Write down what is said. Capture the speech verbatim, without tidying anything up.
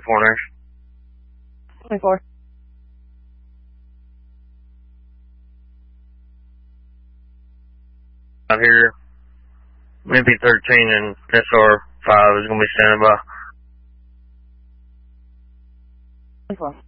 twenty-four next. twenty-four. Out here, maybe thirteen and S R five is going to be standing by. twenty-four.